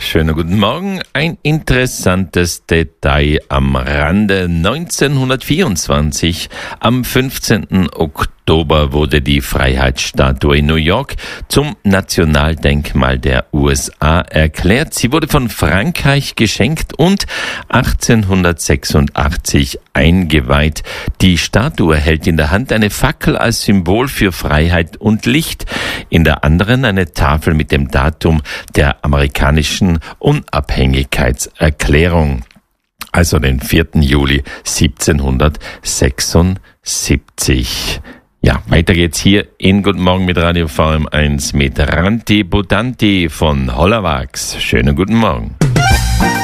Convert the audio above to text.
Schönen guten Morgen. Ein interessantes Detail am Rande. 1924, am 15. Oktober, wurde die Freiheitsstatue in New York zum Nationaldenkmal der USA erklärt. Sie wurde von Frankreich geschenkt und 1886 eingeweiht. Die Statue hält in der Hand eine Fackel als Symbol für Freiheit und Licht, in der anderen eine Tafel mit dem Datum der amerikanischen Unabhängigkeitserklärung, also den 4. Juli 1776. Ja, weiter geht's hier in Guten Morgen mit Radio VM1 mit Ranti Butanti von Hollawachs. Schönen guten Morgen.